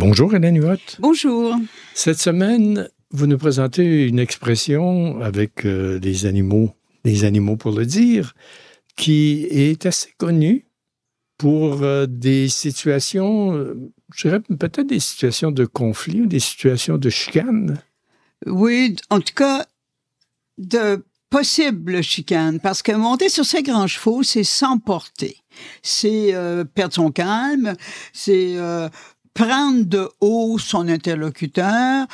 Bonjour Hélène Huot. Bonjour. Cette semaine, vous nous présentez une expression avec des animaux pour le dire, qui est assez connue pour des situations, je dirais peut-être des situations de conflit ou des situations de chicane. Oui, en tout cas, de possibles chicanes, parce que monter sur ses grands chevaux, c'est s'emporter. C'est perdre son calme, c'est prendre de haut son interlocuteur,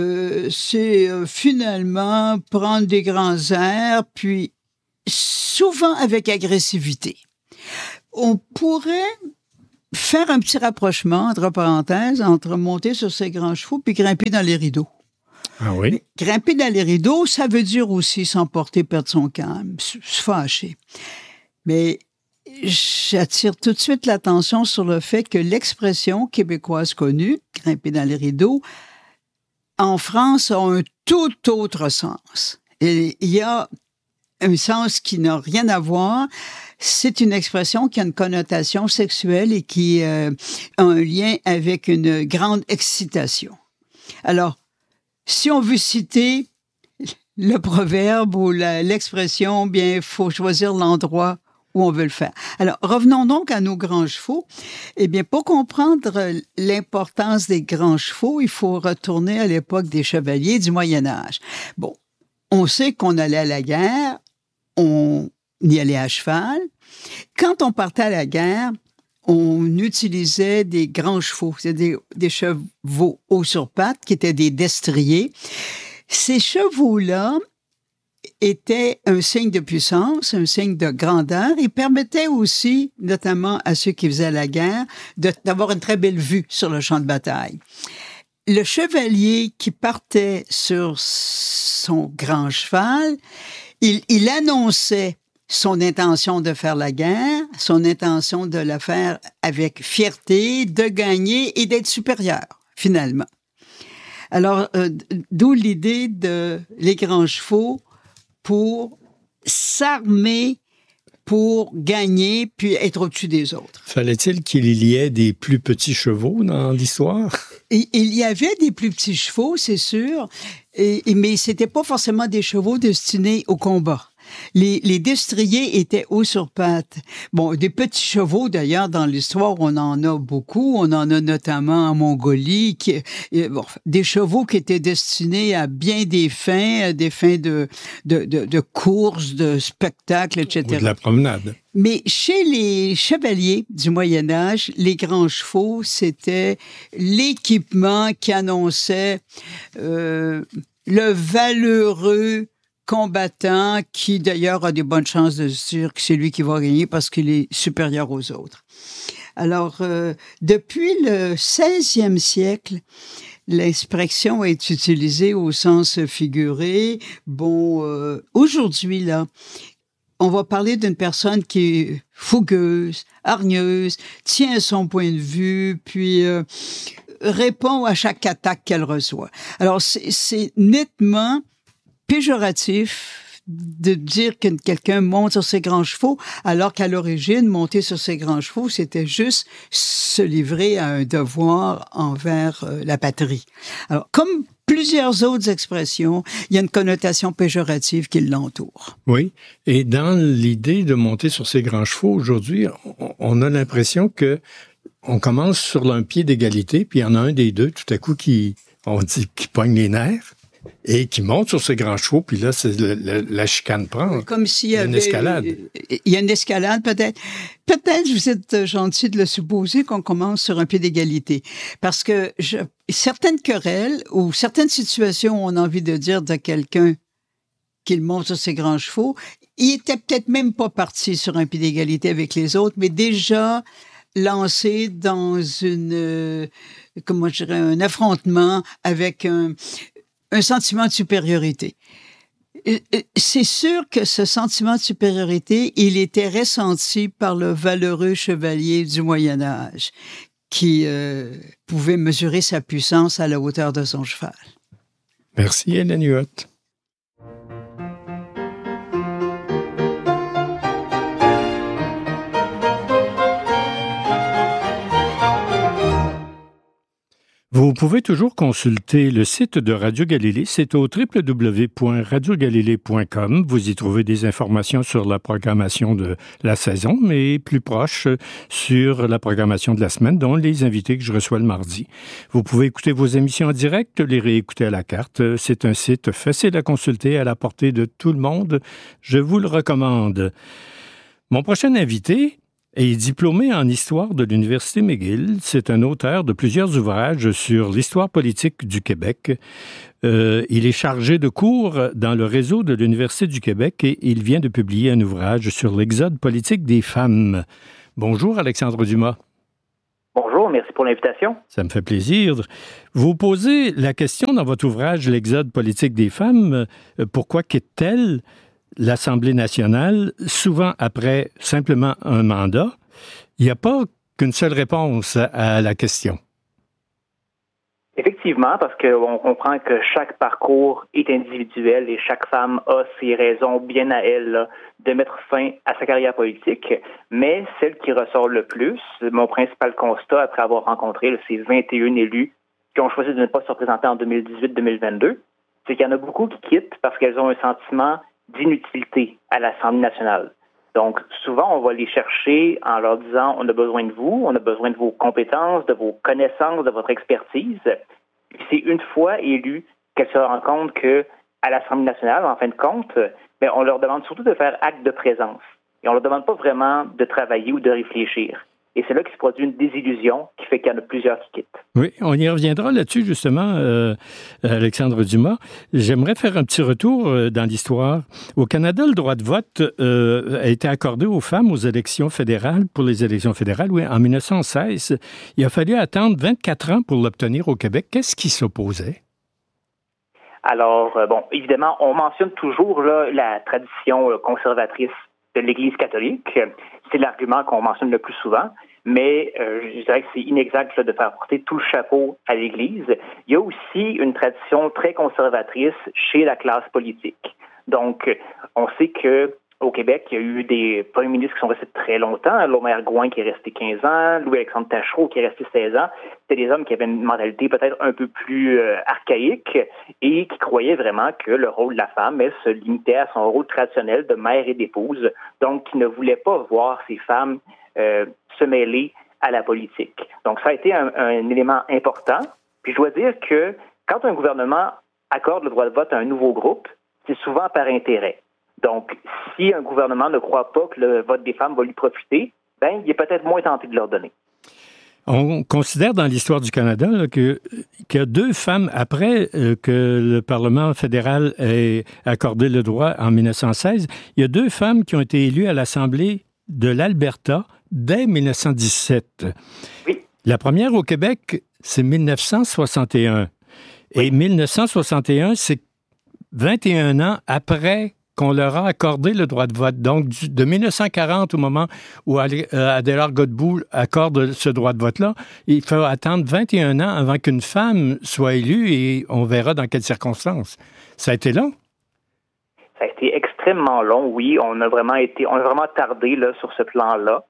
c'est finalement prendre des grands airs, puis souvent avec agressivité. On pourrait faire un petit rapprochement, entre parenthèses, entre monter sur ses grands chevaux puis grimper dans les rideaux. Ah oui? Mais grimper dans les rideaux, ça veut dire aussi s'emporter, perdre son calme, se fâcher. Mais j'attire tout de suite l'attention sur le fait que l'expression québécoise connue, grimper dans les rideaux, en France a un tout autre sens. Et il y a un sens qui n'a rien à voir. C'est une expression qui a une connotation sexuelle et qui a un lien avec une grande excitation. Alors, si on veut citer le proverbe ou l'expression, bien, il faut choisir l'endroit où on veut le faire. Alors, revenons donc à nos grands chevaux. Eh bien, pour comprendre l'importance des grands chevaux, il faut retourner à l'époque des chevaliers du Moyen Âge. Bon, on sait qu'on allait à la guerre, on y allait à cheval. Quand on partait à la guerre, on utilisait des grands chevaux, c'est-à-dire des chevaux hauts sur pattes, qui étaient des destriers. Ces chevaux-là étaient un signe de puissance, un signe de grandeur, et permettaient aussi, notamment à ceux qui faisaient la guerre, d'avoir une très belle vue sur le champ de bataille. Le chevalier qui partait sur son grand cheval, il annonçait son intention de faire la guerre, son intention de la faire avec fierté, de gagner et d'être supérieur, finalement. Alors, d'où l'idée de les grands chevaux pour s'armer, pour gagner, puis être au-dessus des autres. Fallait-il qu'il y ait des plus petits chevaux dans l'histoire? Il y avait des plus petits chevaux, c'est sûr, mais c'était pas forcément des chevaux destinés au combat. Les destriers étaient hauts sur pattes. Bon, des petits chevaux, d'ailleurs, dans l'histoire, on en a beaucoup. On en a notamment en Mongolie. Des chevaux qui étaient destinés à bien des fins de courses, de spectacles, etc. Ou de la promenade. Mais chez les chevaliers du Moyen Âge, les grands chevaux, c'était l'équipement qui annonçait le valeureux combattant qui, d'ailleurs, a des bonnes chances de se dire que c'est lui qui va gagner parce qu'il est supérieur aux autres. Alors, depuis le 16e siècle, l'expression est utilisée au sens figuré. Bon, aujourd'hui, là, on va parler d'une personne qui est fougueuse, hargneuse, tient son point de vue, puis répond à chaque attaque qu'elle reçoit. Alors, c'est nettement péjoratif de dire que quelqu'un monte sur ses grands chevaux, alors qu'à l'origine, monter sur ses grands chevaux, c'était juste se livrer à un devoir envers la patrie. Alors, comme plusieurs autres expressions, il y a une connotation péjorative qui l'entoure. Oui, et dans l'idée de monter sur ses grands chevaux, aujourd'hui, on a l'impression que on commence sur un pied d'égalité, puis il y en a un des deux, tout à coup, qui pogne les nerfs. Et qui monte sur ses grands chevaux, puis là, c'est la chicane prend. Comme s'il y avait une escalade. Il y a une escalade, peut-être. Peut-être, vous êtes gentil de le supposer qu'on commence sur un pied d'égalité. Parce que certaines querelles ou certaines situations où on a envie de dire de quelqu'un qu'il monte sur ses grands chevaux, il était peut-être même pas parti sur un pied d'égalité avec les autres, mais déjà lancé dans un affrontement avec un sentiment de supériorité. C'est sûr que ce sentiment de supériorité, il était ressenti par le valeureux chevalier du Moyen Âge qui pouvait mesurer sa puissance à la hauteur de son cheval. Merci, Hélène Huot. Vous pouvez toujours consulter le site de Radio Galilée. C'est au www.radiogalilée.com. Vous y trouvez des informations sur la programmation de la saison, mais plus proche sur la programmation de la semaine, dont les invités que je reçois le mardi. Vous pouvez écouter vos émissions en direct, les réécouter à la carte. C'est un site facile à consulter, à la portée de tout le monde. Je vous le recommande. Mon prochain invité est diplômé en histoire de l'Université McGill. C'est un auteur de plusieurs ouvrages sur l'histoire politique du Québec. Il est chargé de cours dans le réseau de l'Université du Québec et il vient de publier un ouvrage sur l'exode politique des femmes. Bonjour, Alexandre Dumas. Bonjour, merci pour l'invitation. Ça me fait plaisir. Vous posez la question dans votre ouvrage « L'exode politique des femmes ». Pourquoi quitte-t-elle l'Assemblée nationale, souvent après simplement un mandat? Il n'y a pas qu'une seule réponse à la question. Effectivement, parce qu'on comprend que chaque parcours est individuel et chaque femme a ses raisons bien à elle là, de mettre fin à sa carrière politique, mais celle qui ressort le plus, mon principal constat après avoir rencontré ces 21 élus qui ont choisi de ne pas se représenter en 2018-2022, c'est qu'il y en a beaucoup qui quittent parce qu'elles ont un sentiment d'inutilité à l'Assemblée nationale. Donc, souvent, on va les chercher en leur disant « on a besoin de vous, on a besoin de vos compétences, de vos connaissances, de votre expertise ». C'est une fois élues qu'elles se rendent compte qu'à l'Assemblée nationale, en fin de compte, on leur demande surtout de faire acte de présence. Et on ne leur demande pas vraiment de travailler ou de réfléchir. Et c'est là qu'il se produit une désillusion qui fait qu'il y en a plusieurs qui quittent. Oui, on y reviendra là-dessus, justement, Alexandre Dumas. J'aimerais faire un petit retour dans l'histoire. Au Canada, le droit de vote a été accordé aux femmes aux élections fédérales, pour les élections fédérales, oui, en 1916. Il a fallu attendre 24 ans pour l'obtenir au Québec. Qu'est-ce qui s'opposait? Alors, évidemment, on mentionne toujours là, la tradition conservatrice de l'Église catholique. C'est l'argument qu'on mentionne le plus souvent, mais je dirais que c'est inexact là, de faire porter tout le chapeau à l'Église. Il y a aussi une tradition très conservatrice chez la classe politique. Donc, on sait que au Québec, il y a eu des premiers ministres qui sont restés très longtemps. L'Omer Gouin qui est resté 15 ans, Louis-Alexandre Tachereau qui est resté 16 ans. C'était des hommes qui avaient une mentalité peut-être un peu plus archaïque et qui croyaient vraiment que le rôle de la femme se limitait à son rôle traditionnel de mère et d'épouse. Donc, qui ne voulaient pas voir ces femmes se mêler à la politique. Donc, ça a été un élément important. Puis, je dois dire que quand un gouvernement accorde le droit de vote à un nouveau groupe, c'est souvent par intérêt. Donc, si un gouvernement ne croit pas que le vote des femmes va lui profiter, il est peut-être moins tenté de leur donner. On considère dans l'histoire du Canada là, qu'il y a 2 femmes après que le Parlement fédéral ait accordé le droit en 1916. Il y a 2 femmes qui ont été élues à l'Assemblée de l'Alberta dès 1917. Oui. La première au Québec, c'est 1961. Oui. Et 1961, c'est 21 ans après qu'on leur a accordé le droit de vote. Donc, de 1940, au moment où Adélard Godbout accorde ce droit de vote-là, il faut attendre 21 ans avant qu'une femme soit élue et on verra dans quelles circonstances. Ça a été long? Ça a été extrêmement long, oui. On a vraiment tardé là, sur ce plan-là.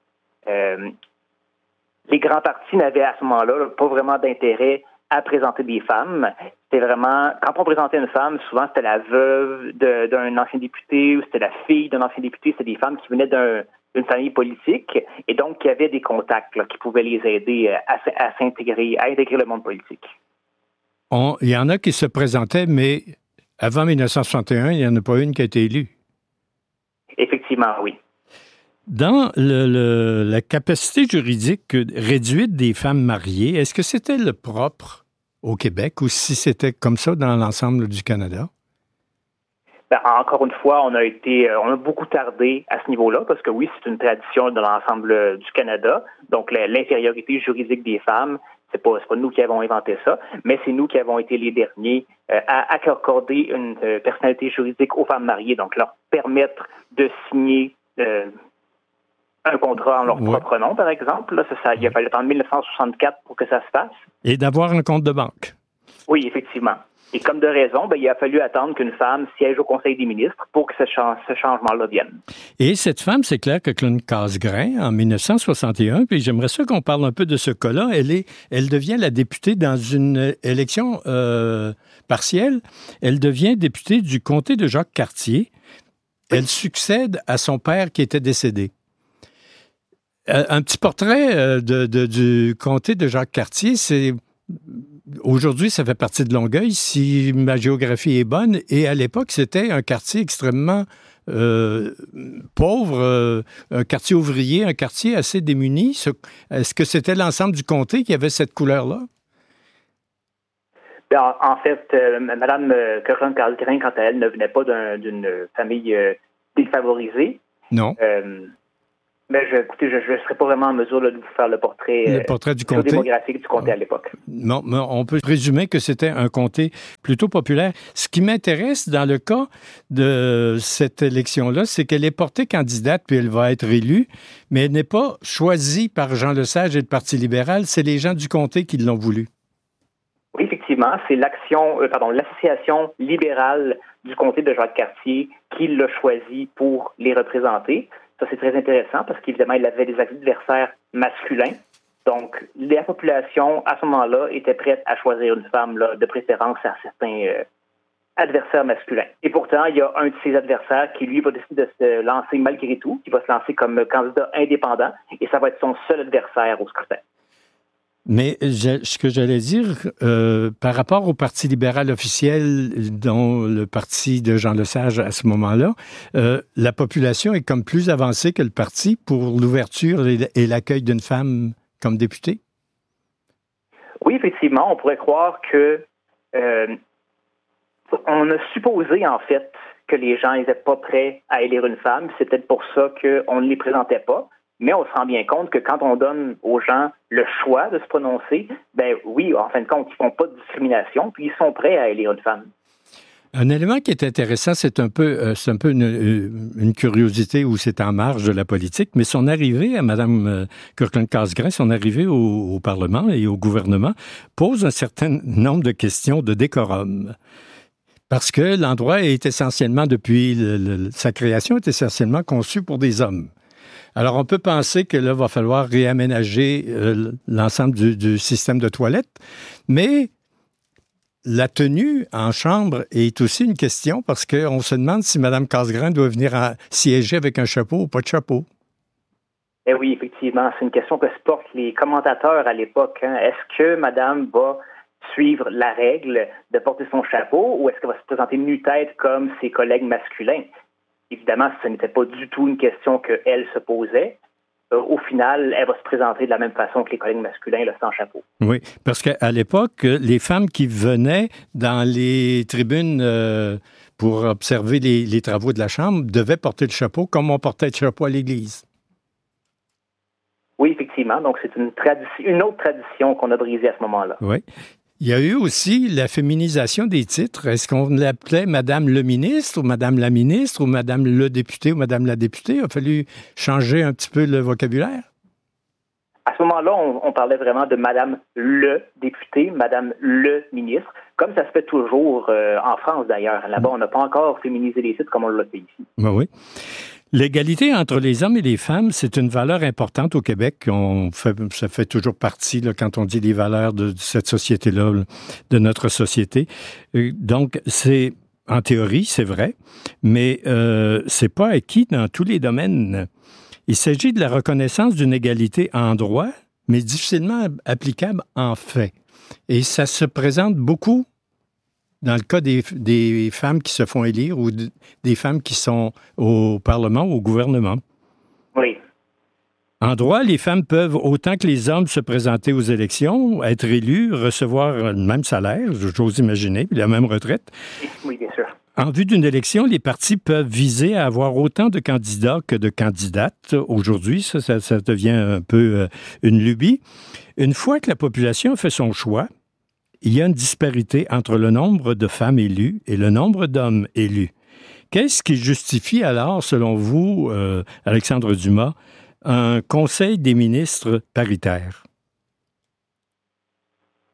Les grands partis n'avaient à ce moment-là pas vraiment d'intérêt à présenter des femmes. C'était vraiment, quand on présentait une femme, souvent c'était la veuve d'un ancien député ou c'était la fille d'un ancien député. C'était des femmes qui venaient d'une famille politique et donc qui avaient des contacts là, qui pouvaient les aider à s'intégrer, à intégrer le monde politique. Il y en a qui se présentaient, mais avant 1961, il n'y en a pas une qui a été élue. Effectivement, oui. Dans la capacité juridique réduite des femmes mariées, est-ce que c'était le propre au Québec ou si c'était comme ça dans l'ensemble du Canada? Encore une fois, on a beaucoup tardé à ce niveau-là parce que oui, c'est une tradition dans l'ensemble du Canada. Donc, l'infériorité juridique des femmes, c'est pas nous qui avons inventé ça, mais c'est nous qui avons été les derniers à accorder une personnalité juridique aux femmes mariées. Donc, leur permettre de signer un contrat en leur propre nom, par exemple. Là, il a fallu attendre 1964 pour que ça se fasse. Et d'avoir un compte de banque. Oui, effectivement. Et comme de raison, il a fallu attendre qu'une femme siège au Conseil des ministres pour que ce changement-là vienne. Et cette femme, c'est clair que Claude Casgrain, en 1961, puis j'aimerais ça qu'on parle un peu de ce cas-là, elle devient la députée dans une élection partielle. Elle devient députée du comté de Jacques-Cartier. Elle succède à son père qui était décédé. Un petit portrait du comté de Jacques-Cartier, c'est... Aujourd'hui, ça fait partie de Longueuil, si ma géographie est bonne. Et à l'époque, c'était un quartier extrêmement pauvre, un quartier ouvrier, un quartier assez démuni. Est-ce que c'était l'ensemble du comté qui avait cette couleur-là? En fait, Mme Casgrain, quant à elle, ne venait pas d'une famille défavorisée. Non. Mais écoutez, je ne serais pas vraiment en mesure de vous faire le portrait du comté démographique du comté à l'époque. Non, mais on peut présumer que c'était un comté plutôt populaire. Ce qui m'intéresse dans le cas de cette élection-là, c'est qu'elle est portée candidate puis elle va être élue, mais elle n'est pas choisie par Jean Lesage et le Parti libéral. C'est les gens du comté qui l'ont voulu. Oui, effectivement, c'est l'association libérale du comté de Jacques-Cartier qui l'a choisi pour les représenter. Ça, c'est très intéressant parce qu'évidemment, il avait des adversaires masculins. Donc, la population, à ce moment-là, était prête à choisir une femme, là, de préférence à certains adversaires masculins. Et pourtant, il y a un de ses adversaires qui, lui, va décider de se lancer malgré tout, qui va se lancer comme candidat indépendant, et ça va être son seul adversaire au scrutin. Mais ce que j'allais dire, par rapport au Parti libéral officiel, dont le parti de Jean Lesage à ce moment-là, la population est comme plus avancée que le parti pour l'ouverture et l'accueil d'une femme comme députée? Oui, effectivement, on pourrait croire que on a supposé, en fait, que les gens n'étaient pas prêts à élire une femme. C'est peut-être pour ça qu'on ne les présentait pas. Mais on se rend bien compte que quand on donne aux gens le choix de se prononcer, oui, en fin de compte, ils ne font pas de discrimination, puis ils sont prêts à élire une femme. Un élément qui est intéressant, c'est un peu une curiosité où c'est en marge de la politique, mais son arrivée à Mme Kirkland-Casgrain, son arrivée au Parlement et au gouvernement, pose un certain nombre de questions de décorum. Parce que l'endroit est essentiellement, depuis sa création, est essentiellement conçu pour des hommes. Alors, on peut penser que là, il va falloir réaménager l'ensemble du système de toilettes, mais la tenue en chambre est aussi une question parce qu'on se demande si Mme Casgrain doit venir siéger avec un chapeau ou pas de chapeau. Eh oui, effectivement, c'est une question que se portent les commentateurs à l'époque. Est-ce que Madame va suivre la règle de porter son chapeau ou est-ce qu'elle va se présenter nu-tête comme ses collègues masculins? Évidemment, ce n'était pas du tout une question qu'elle se posait. Au final, elle va se présenter de la même façon que les collègues masculins, là, sans chapeau. Oui, parce qu'à l'époque, les femmes qui venaient dans les tribunes pour observer les travaux de la Chambre devaient porter le chapeau comme on portait le chapeau à l'Église. Oui, effectivement. Donc, c'est une autre tradition qu'on a brisée à ce moment-là. Oui. Il y a eu aussi la féminisation des titres. Est-ce qu'on l'appelait Madame le ministre ou Madame la ministre ou Madame le député ou Madame la députée? Il a fallu changer un petit peu le vocabulaire? À ce moment-là, on parlait vraiment de Madame le député, Madame le ministre, comme ça se fait toujours en France d'ailleurs. Là-bas, on n'a pas encore féminisé les titres comme on l'a fait ici. Ben oui. L'égalité entre les hommes et les femmes, c'est une valeur importante au Québec. Ça fait toujours partie, là, quand on dit les valeurs de cette société-là, de notre société. Donc, en théorie, c'est vrai, mais c'est pas acquis dans tous les domaines. Il s'agit de la reconnaissance d'une égalité en droit, mais difficilement applicable en fait. Et ça se présente beaucoup dans le cas des femmes qui se font élire ou des femmes qui sont au Parlement ou au gouvernement. Oui. En droit, les femmes peuvent, autant que les hommes, se présenter aux élections, être élus, recevoir le même salaire, j'ose imaginer, puis la même retraite. Oui, bien sûr. En vue d'une élection, les partis peuvent viser à avoir autant de candidats que de candidates. Aujourd'hui, ça devient un peu une lubie. Une fois que la population a fait son choix, il y a une disparité entre le nombre de femmes élues et le nombre d'hommes élus. Qu'est-ce qui justifie alors, selon vous, Alexandre Dumas, un conseil des ministres paritaire?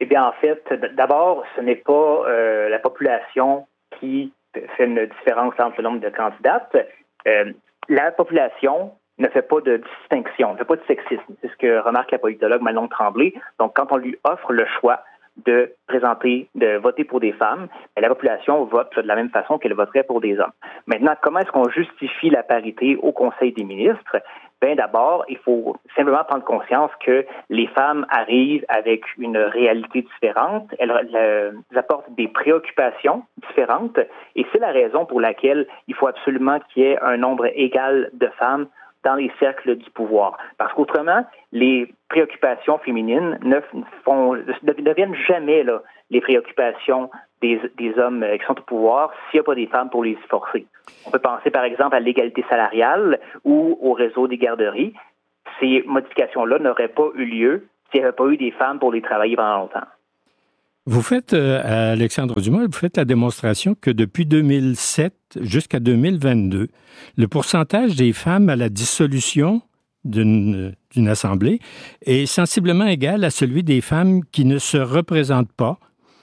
Eh bien, en fait, d'abord, ce n'est pas la population qui fait une différence entre le nombre de candidates. La population ne fait pas de distinction, ne fait pas de sexisme. C'est ce que remarque la politologue Manon Tremblay. Donc, quand on lui offre le choix de voter pour des femmes, la population vote de la même façon qu'elle voterait pour des hommes. Maintenant, comment est-ce qu'on justifie la parité au Conseil des ministres? Bien, d'abord, il faut simplement prendre conscience que les femmes arrivent avec une réalité différente. Elles apportent des préoccupations différentes et c'est la raison pour laquelle il faut absolument qu'il y ait un nombre égal de femmes dans les cercles du pouvoir. Parce qu'autrement, les préoccupations féminines ne deviennent jamais les préoccupations des hommes qui sont au pouvoir s'il n'y a pas des femmes pour les y forcer. On peut penser par exemple à l'égalité salariale ou au réseau des garderies. Ces modifications-là n'auraient pas eu lieu s'il n'y avait pas eu des femmes pour les travailler pendant longtemps. Vous faites, Alexandre Dumas, vous faites la démonstration que depuis 2007 jusqu'à 2022, le pourcentage des femmes à la dissolution d'une assemblée est sensiblement égal à celui des femmes qui ne se représentent pas.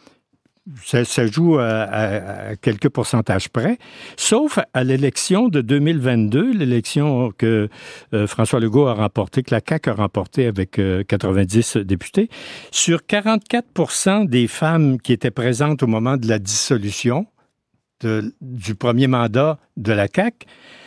Ça joue à quelques pourcentages près, sauf à l'élection de 2022, l'élection que François Legault a remportée, que la CAQ a remportée avec 90 députés. Sur 44% des femmes qui étaient présentes au moment de la dissolution du premier mandat de la CAQ,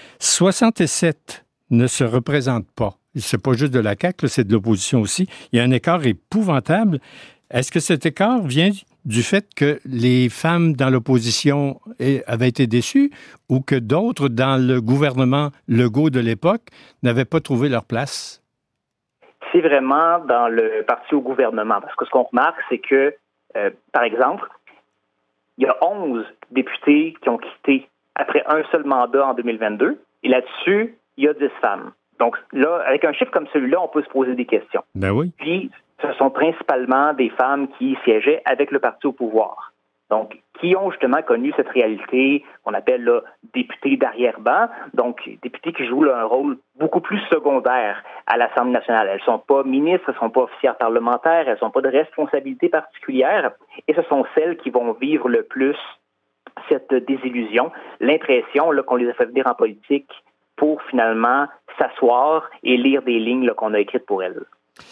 67 ne se représentent pas. C'est pas juste de la CAQ, c'est de l'opposition aussi. Il y a un écart épouvantable. Est-ce que cet écart vient du fait que les femmes dans l'opposition avaient été déçues ou que d'autres dans le gouvernement Legault de l'époque n'avaient pas trouvé leur place? C'est vraiment dans le parti au gouvernement. Parce que ce qu'on remarque, c'est que, par exemple, il y a 11 députés qui ont quitté après un seul mandat en 2022. Et là-dessus, il y a 10 femmes. Donc là, avec un chiffre comme celui-là, on peut se poser des questions. Ben oui. Puis, ce sont principalement des femmes qui siégeaient avec le parti au pouvoir. Donc, qui ont justement connu cette réalité qu'on appelle là, députés d'arrière-ban, donc députés qui jouent là, un rôle beaucoup plus secondaire à l'Assemblée nationale. Elles ne sont pas ministres, elles ne sont pas officières parlementaires, elles n'ont pas de responsabilité particulière, et ce sont celles qui vont vivre le plus cette désillusion, l'impression là, qu'on les a fait venir en politique pour finalement s'asseoir et lire des lignes là, qu'on a écrites pour elles.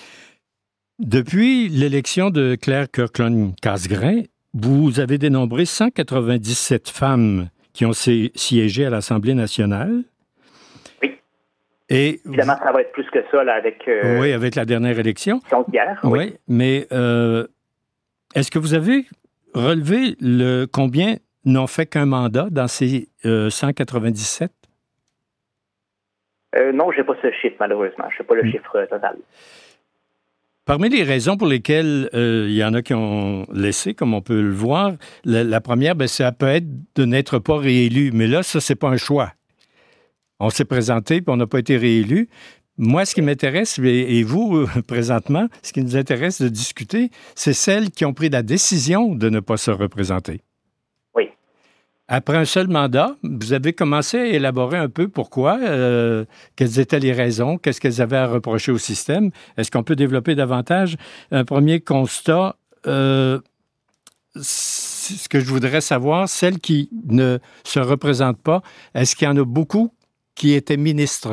Depuis l'élection de Claire Kirkland-Casgrain, vous avez dénombré 197 femmes qui ont siégé à l'Assemblée nationale. Oui. Et évidemment, ça va être plus que ça là, avec... oui, avec la dernière élection. Hier, oui. Mais est-ce que vous avez relevé combien n'ont fait qu'un mandat dans ces 197? Non, je n'ai pas ce chiffre, malheureusement. Je ne sais pas le chiffre total. Parmi les raisons pour lesquelles il y en a qui ont laissé, comme on peut le voir, la première, ça peut être de n'être pas réélu. Mais là, ça, c'est pas un choix. On s'est présenté, puis on n'a pas été réélu. Moi, ce qui m'intéresse, et vous, présentement, ce qui nous intéresse de discuter, c'est celles qui ont pris la décision de ne pas se représenter. Oui. Après un seul mandat, vous avez commencé à élaborer un peu pourquoi, quelles étaient les raisons, qu'est-ce qu'elles avaient à reprocher au système. Est-ce qu'on peut développer davantage un premier constat? Ce que je voudrais savoir, celles qui ne se représentent pas, est-ce qu'il y en a beaucoup qui étaient ministres?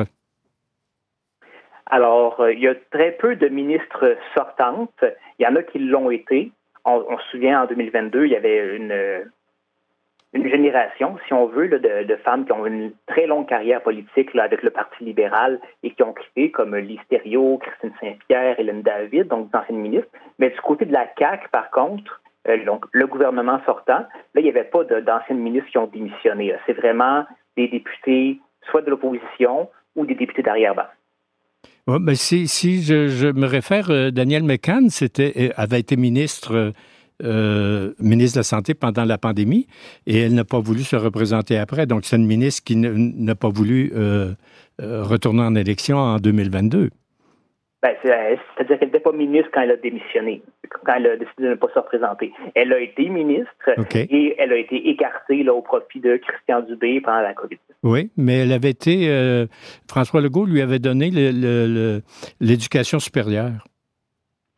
Alors, il y a très peu de ministres sortantes. Il y en a qui l'ont été. On se souvient, en 2022, il y avait une génération, si on veut, là, de femmes qui ont une très longue carrière politique là, avec le Parti libéral et qui ont quitté, comme Lise Thériault, Christine Saint-Pierre, Hélène David, donc d'anciennes ministres. Mais du côté de la CAQ, par contre, donc le gouvernement sortant, là, il n'y avait pas d'anciennes ministres qui ont démissionné. Là. C'est vraiment des députés, soit de l'opposition ou des députés d'arrière-ban. Ouais, ben si je me réfère, Danielle McCann avait été ministre de la Santé pendant la pandémie et elle n'a pas voulu se représenter après. Donc, c'est une ministre qui n'a pas voulu retourner en élection en 2022. Ben, c'est-à-dire qu'elle n'était pas ministre quand elle a démissionné, quand elle a décidé de ne pas se représenter. Elle a été ministre et elle a été écartée là, au profit de Christian Dubé pendant la COVID. Oui, mais elle avait été... François Legault lui avait donné l'éducation supérieure. Ah,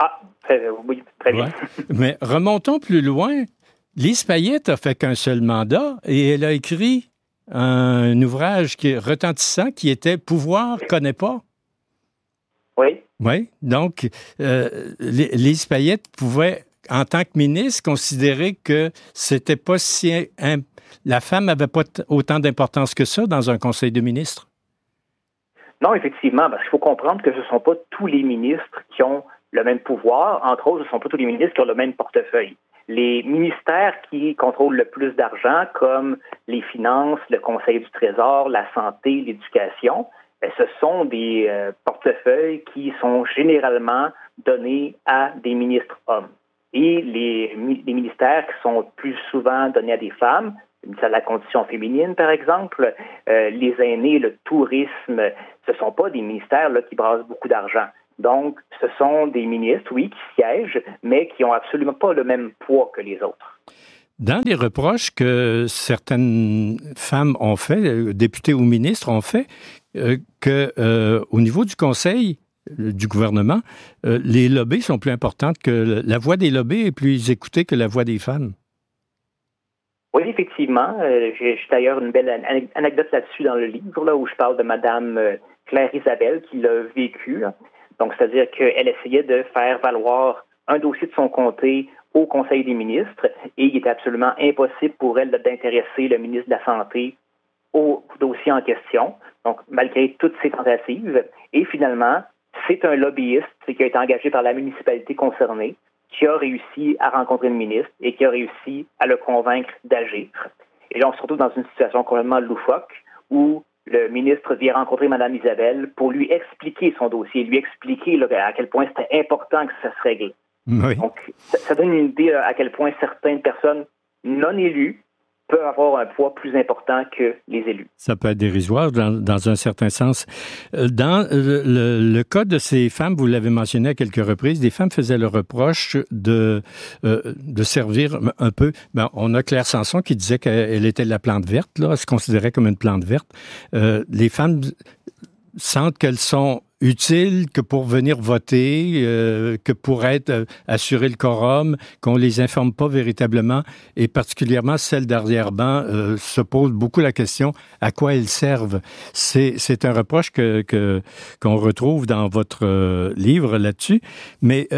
Oui, très bien. Ouais. Mais remontons plus loin. Lise Payette a fait qu'un seul mandat et elle a écrit un ouvrage qui est retentissant qui était « Pouvoir connaît pas ». Oui. Oui, donc Lise Payette pouvait, en tant que ministre, considérer que c'était pas si... la femme n'avait pas autant d'importance que ça dans un conseil de ministres. Non, effectivement, parce qu'il faut comprendre que ce ne sont pas tous les ministres qui ont le même pouvoir. Entre autres, ce ne sont pas tous les ministres qui ont le même portefeuille. Les ministères qui contrôlent le plus d'argent, comme les finances, le Conseil du Trésor, la santé, l'éducation, ce sont des portefeuilles qui sont généralement donnés à des ministres hommes. Et les ministères qui sont plus souvent donnés à des femmes, le ministère de la Condition féminine, par exemple, les aînés, le tourisme, ce ne sont pas des ministères là, qui brassent beaucoup d'argent. Donc, ce sont des ministres, oui, qui siègent, mais qui n'ont absolument pas le même poids que les autres. Dans les reproches que certaines femmes ont fait, députés ou ministres ont fait, qu'au niveau du Conseil du gouvernement, les lobbies sont plus importantes que... La voix des lobbies est plus écoutée que la voix des femmes. Oui, effectivement. J'ai d'ailleurs une belle anecdote là-dessus dans le livre, là, où je parle de Mme Claire Isabelle qui l'a vécu. Donc, c'est-à-dire qu'elle essayait de faire valoir un dossier de son comté au Conseil des ministres et il était absolument impossible pour elle d'intéresser le ministre de la Santé au dossier en question. Donc, malgré toutes ces tentatives. Et finalement, c'est un lobbyiste qui a été engagé par la municipalité concernée qui a réussi à rencontrer le ministre et qui a réussi à le convaincre d'agir. Et là, on se retrouve dans une situation complètement loufoque où le ministre vient rencontrer Mme Isabelle pour lui expliquer son dossier, lui expliquer là, à quel point c'était important que ça se règle. Oui. Donc, ça donne une idée à quel point certaines personnes non élues peuvent avoir un poids plus important que les élus. Ça peut être dérisoire dans un certain sens. Dans le cas de ces femmes, vous l'avez mentionné à quelques reprises, des femmes faisaient le reproche de servir un peu... Ben, on a Claire Sanson qui disait qu'elle était la plante verte, là, elle se considérait comme une plante verte. Les femmes sentent qu'elles sont utiles que pour venir voter, que pour assurer le quorum, qu'on les informe pas véritablement, et particulièrement celles d'arrière-ban se posent beaucoup la question à quoi elles servent. C'est un reproche qu'on retrouve dans votre livre là-dessus, mais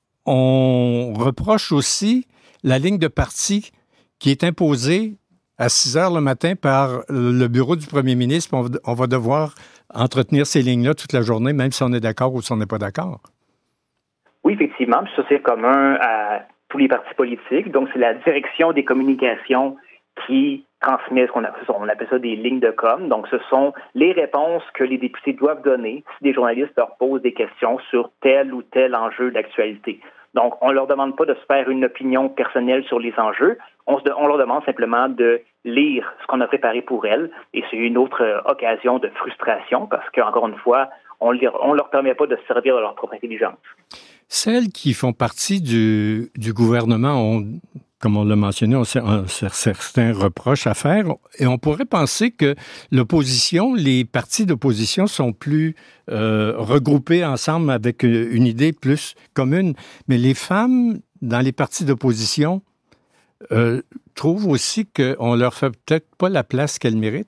on reproche aussi la ligne de parti qui est imposée à 6 heures le matin par le bureau du premier ministre. On va devoir entretenir ces lignes-là toute la journée, même si on est d'accord ou si on n'est pas d'accord. Oui, effectivement. Ça, c'est commun à tous les partis politiques. Donc, c'est la direction des communications qui transmet on appelle ça des lignes de com. Donc, ce sont les réponses que les députés doivent donner si des journalistes leur posent des questions sur tel ou tel enjeu d'actualité. Donc, on ne leur demande pas de se faire une opinion personnelle sur les enjeux. On leur demande simplement de lire ce qu'on a préparé pour elles. Et c'est une autre occasion de frustration parce qu'encore une fois, on ne leur permet pas de se servir de leur propre intelligence. Celles qui font partie du gouvernement ont, comme on l'a mentionné, ont certains reproches à faire. Et on pourrait penser que l'opposition, les partis d'opposition sont plus regroupés ensemble avec une idée plus commune. Mais les femmes, dans les partis d'opposition, trouvent aussi qu'on leur fait peut-être pas la place qu'elles méritent.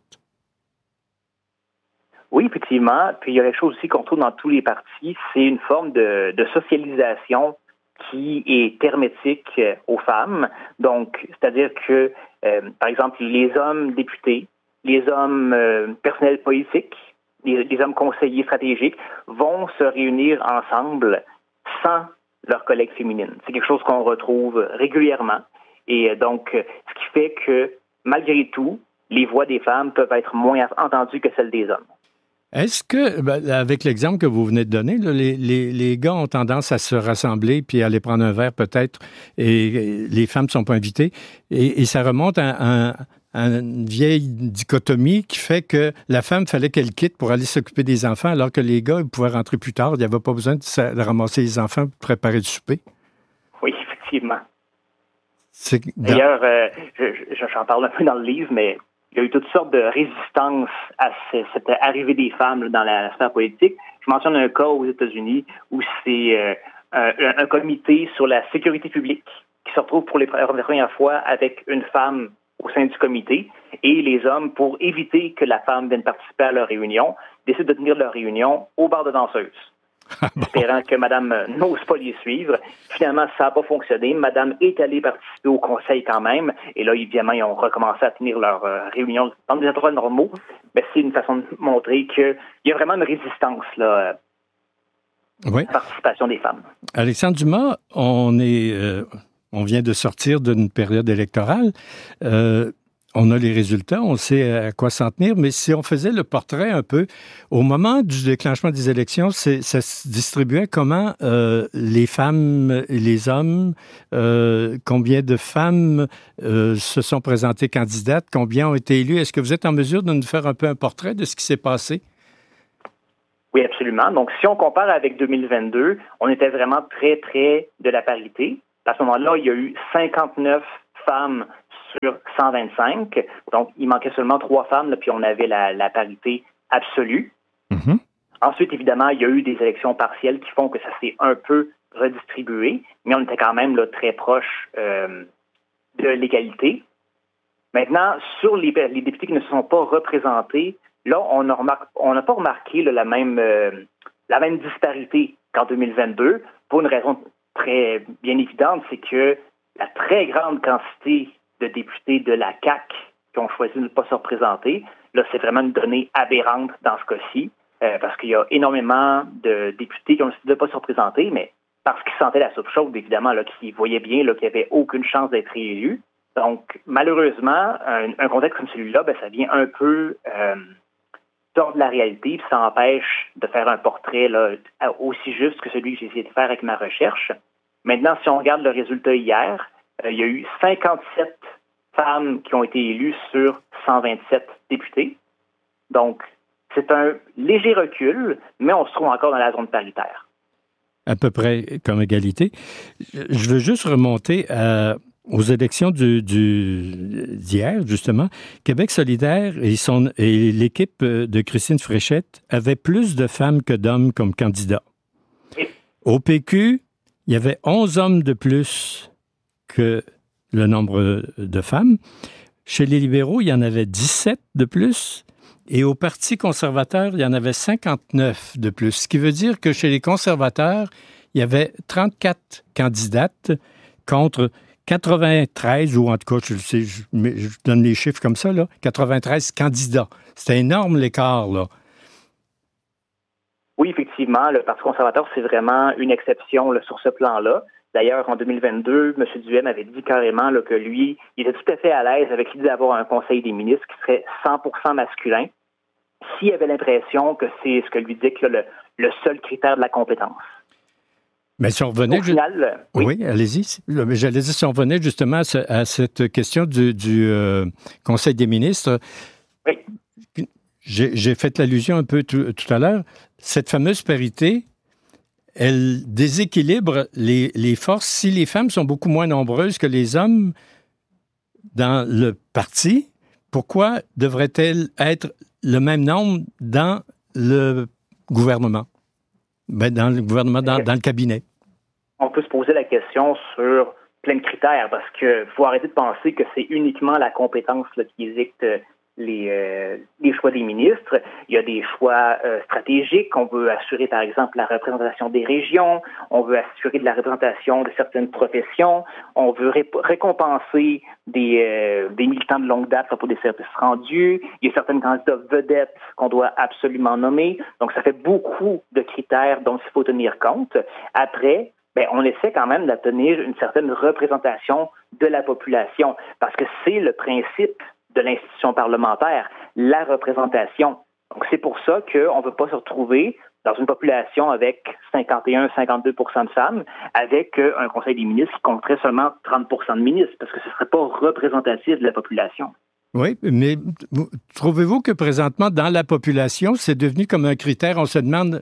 Oui, effectivement. Puis il y a quelque chose aussi qu'on trouve dans tous les partis, c'est une forme de socialisation qui est hermétique aux femmes. Donc, c'est-à-dire que, par exemple, les hommes députés, les hommes personnels politiques, les hommes conseillers stratégiques vont se réunir ensemble sans leurs collègues féminines. C'est quelque chose qu'on retrouve régulièrement. Et donc, ce qui fait que, malgré tout, les voix des femmes peuvent être moins entendues que celles des hommes. Est-ce que, avec l'exemple que vous venez de donner, là, les gars ont tendance à se rassembler puis à aller prendre un verre peut-être, et les femmes ne sont pas invitées, et ça remonte à une vieille dichotomie qui fait que la femme, fallait qu'elle quitte pour aller s'occuper des enfants, alors que les gars, ils pouvaient rentrer plus tard. Il n'y avait pas besoin de ramasser les enfants pour préparer le souper. Oui, effectivement. D'ailleurs, j'en parle un peu dans le livre, mais il y a eu toutes sortes de résistances à cette arrivée des femmes là, dans la sphère politique. Je mentionne un cas aux États-Unis où c'est un comité sur la sécurité publique qui se retrouve pour la première fois avec une femme au sein du comité, et les hommes, pour éviter que la femme vienne participer à leur réunion, décident de tenir leur réunion au bar de danseuses. Espérant que Madame n'ose pas les suivre. Finalement, ça n'a pas fonctionné. Madame est allée participer au conseil quand même. Et là, évidemment, ils ont recommencé à tenir leur réunion dans des endroits normaux. Mais c'est une façon de montrer qu'il y a vraiment une résistance là, à la participation des femmes. Alexandre Dumas, on vient de sortir d'une période électorale. On a les résultats, on sait à quoi s'en tenir, mais si on faisait le portrait un peu, au moment du déclenchement des élections, ça se distribuait comment les femmes et les hommes, combien de femmes se sont présentées candidates, combien ont été élues? Est-ce que vous êtes en mesure de nous faire un peu un portrait de ce qui s'est passé? Oui, absolument. Donc, si on compare avec 2022, on était vraiment très près de la parité. À ce moment-là, il y a eu 59 femmes sur 125. Donc, il manquait seulement 3 femmes, là, puis on avait la parité absolue. Mm-hmm. Ensuite, évidemment, il y a eu des élections partielles qui font que ça s'est un peu redistribué, mais on était quand même là, très proche de l'égalité. Maintenant, sur les députés qui ne se sont pas représentés, là, on n'a pas remarqué là, la même disparité qu'en 2022, pour une raison très bien évidente, c'est que la très grande quantité de députés de la CAQ qui ont choisi de ne pas se représenter, là, c'est vraiment une donnée aberrante dans ce cas-ci, parce qu'il y a énormément de députés qui ont décidé de ne pas se représenter, mais parce qu'ils sentaient la soupe chaude, évidemment, là, qu'ils voyaient bien là, qu'il n'y avait aucune chance d'être réélus. Donc, malheureusement, un contexte comme celui-là, ben, ça vient un peu tordre la réalité, puis ça empêche de faire un portrait là, aussi juste que celui que j'ai essayé de faire avec ma recherche. Maintenant, si on regarde le résultat hier, il y a eu 57 femmes qui ont été élues sur 127 députés. Donc, c'est un léger recul, mais on se trouve encore dans la zone paritaire. À peu près comme égalité. Je veux juste remonter aux élections d'hier, justement. Québec solidaire et l'équipe de Christine Fréchette avaient plus de femmes que d'hommes comme candidats. Oui. Au PQ, il y avait 11 hommes de plus que le nombre de femmes. Chez les libéraux, il y en avait 17 de plus. Et au Parti conservateur, il y en avait 59 de plus. Ce qui veut dire que chez les conservateurs, il y avait 34 candidates contre 93, ou en tout cas, je donne les chiffres comme ça, là, 93 candidats. C'était énorme l'écart, là. Oui, effectivement, le Parti conservateur, c'est vraiment une exception là, sur ce plan-là. D'ailleurs, en 2022, M. Duhem avait dit carrément là, que lui, il était tout à fait à l'aise avec l'idée d'avoir un conseil des ministres qui serait 100% masculin, s'il avait l'impression que c'est ce que lui dit que le seul critère de la compétence. Mais si on revenait... oui, allez-y. J'allais dire, si on revenait justement à cette question du Conseil des ministres, oui. J'ai fait l'allusion un peu tout à l'heure, cette fameuse parité, elle déséquilibre les forces. Si les femmes sont beaucoup moins nombreuses que les hommes dans le parti, pourquoi devrait-elle être le même nombre dans le gouvernement? Ben, dans le gouvernement, dans le cabinet. On peut se poser la question sur plein de critères, parce qu'il faut arrêter de penser que c'est uniquement la compétence là, qui dicte les choix des ministres. Il y a des choix stratégiques. On veut assurer, par exemple, la représentation des régions. On veut assurer de la représentation de certaines professions. On veut récompenser des militants de longue date pour des services rendus. Il y a certaines candidats vedettes qu'on doit absolument nommer. Donc, ça fait beaucoup de critères dont il faut tenir compte. Après, on essaie quand même d'obtenir une certaine représentation de la population, parce que c'est le principe de l'institution parlementaire, la représentation. Donc, c'est pour ça qu'on ne veut pas se retrouver dans une population avec 51-52 % de femmes, avec un conseil des ministres qui compterait seulement 30 % de ministres, parce que ce ne serait pas représentatif de la population. Oui, mais trouvez-vous que présentement, dans la population, c'est devenu comme un critère? On se demande,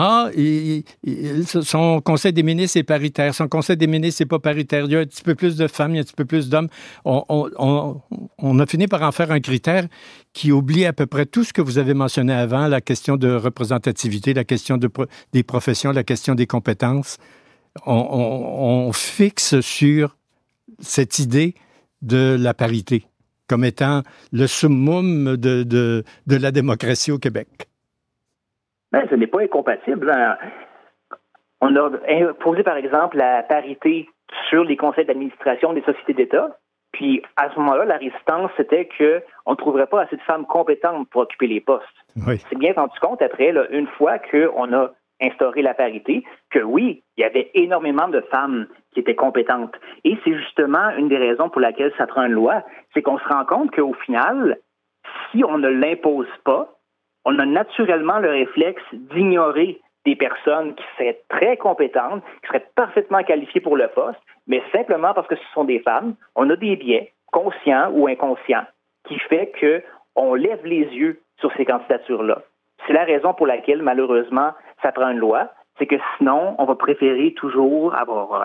son conseil des ministres est paritaire, son conseil des ministres n'est pas paritaire, il y a un petit peu plus de femmes, il y a un petit peu plus d'hommes. On a fini par en faire un critère qui oublie à peu près tout ce que vous avez mentionné avant, la question de représentativité, la question des professions, la question des compétences. on fixe sur cette idée de la parité comme étant le summum de la démocratie au Québec? Ben, ce n'est pas incompatible. Hein. On a imposé, par exemple, la parité sur les conseils d'administration des sociétés d'État. Puis, à ce moment-là, la résistance, c'était qu'on ne trouverait pas assez de femmes compétentes pour occuper les postes. Oui. C'est bien rendu compte après, là, une fois qu'on a instauré la parité, que oui, il y avait énormément de femmes qui étaient compétentes. Et c'est justement une des raisons pour laquelle ça prend une loi, c'est qu'on se rend compte qu'au final, si on ne l'impose pas, on a naturellement le réflexe d'ignorer des personnes qui seraient très compétentes, qui seraient parfaitement qualifiées pour le poste, mais simplement parce que ce sont des femmes, on a des biais, conscients ou inconscients, qui fait qu'on lève les yeux sur ces candidatures-là. C'est la raison pour laquelle, malheureusement, ça prend une loi, c'est que sinon, on va préférer toujours avoir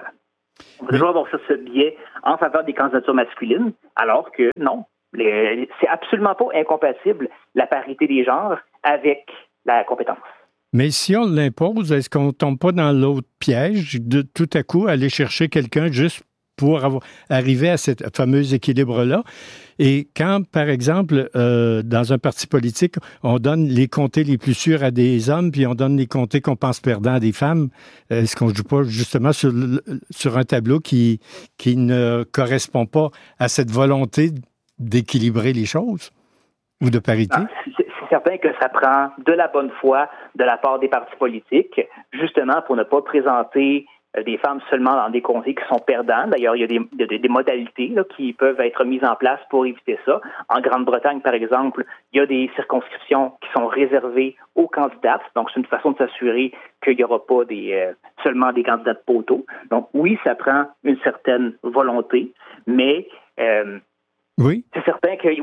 ce biais en faveur des candidatures masculines, alors que non, c'est absolument pas incompatible la parité des genres avec la compétence. Mais si on l'impose, est-ce qu'on ne tombe pas dans l'autre piège de tout à coup aller chercher quelqu'un juste pour arriver à ce fameux équilibre-là? Et quand, par exemple, dans un parti politique, on donne les comtés les plus sûrs à des hommes, puis on donne les comtés qu'on pense perdants à des femmes, est-ce qu'on ne joue pas justement sur un tableau qui ne correspond pas à cette volonté d'équilibrer les choses ou de parité? C'est certain que ça prend de la bonne foi de la part des partis politiques, justement pour ne pas présenter des femmes seulement dans des comtés qui sont perdants. D'ailleurs, il y a des modalités là, qui peuvent être mises en place pour éviter ça. En Grande-Bretagne, par exemple, il y a des circonscriptions qui sont réservées aux candidates. Donc, c'est une façon de s'assurer qu'il n'y aura pas seulement des candidats de poteau. Donc, oui, ça prend une certaine volonté, mais oui. C'est certain qu'il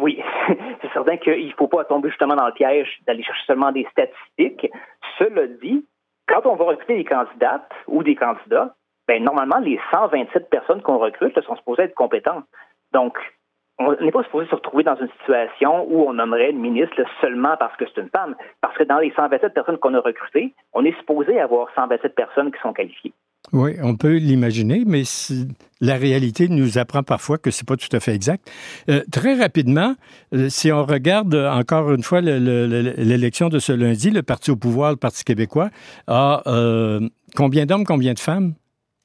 ne faut pas tomber justement dans le piège d'aller chercher seulement des statistiques. Cela dit, quand on va recruter des candidates ou des candidats, normalement, les 127 personnes qu'on recrute sont supposées être compétentes. Donc, on n'est pas supposé se retrouver dans une situation où on nommerait une ministre seulement parce que c'est une femme. Parce que dans les 127 personnes qu'on a recrutées, on est supposé avoir 127 personnes qui sont qualifiées. Oui, on peut l'imaginer, mais la réalité nous apprend parfois que c'est pas tout à fait exact. Très rapidement, si on regarde encore une fois l'élection de ce lundi, le parti au pouvoir, le Parti québécois, a combien d'hommes, combien de femmes?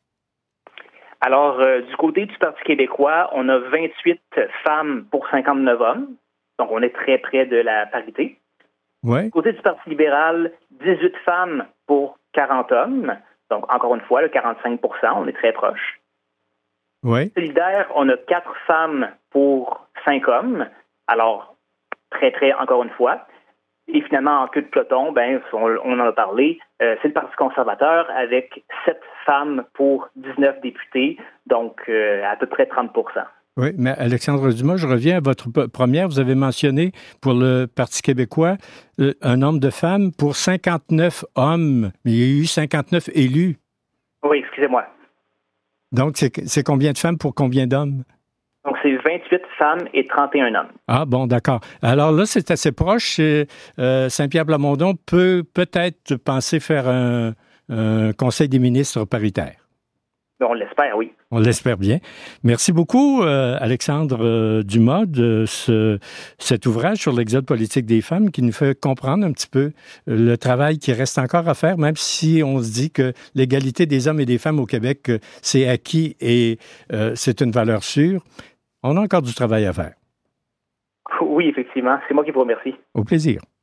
Alors, du côté du Parti québécois, on a 28 femmes pour 59 hommes. Donc, on est très près de la parité. Ouais. Du côté du Parti libéral, 18 femmes pour 40 hommes. Donc, encore une fois, 45 %, on est très proche. Oui. Solidaire, on a 4 femmes pour 5 hommes. Alors, très, très, encore une fois. Et finalement, en queue de peloton, on en a parlé, c'est le Parti conservateur avec 7 femmes pour 19 députés, donc à peu près 30 %. Oui, mais Alexandre Dumas, je reviens à votre première. Vous avez mentionné pour le Parti québécois un nombre de femmes pour 59 hommes, mais il y a eu 59 élus. Oui, excusez-moi. Donc, c'est combien de femmes pour combien d'hommes? Donc, c'est 28 femmes et 31 hommes. Ah bon, d'accord. Alors là, c'est assez proche. Saint-Pierre-Plamondon peut peut-être penser faire un conseil des ministres paritaire. On l'espère, oui. On l'espère bien. Merci beaucoup, Alexandre Dumas, de cet ouvrage sur l'exode politique des femmes qui nous fait comprendre un petit peu le travail qui reste encore à faire, même si on se dit que l'égalité des hommes et des femmes au Québec, c'est acquis et c'est une valeur sûre. On a encore du travail à faire. Oui, effectivement. C'est moi qui vous remercie. Au plaisir.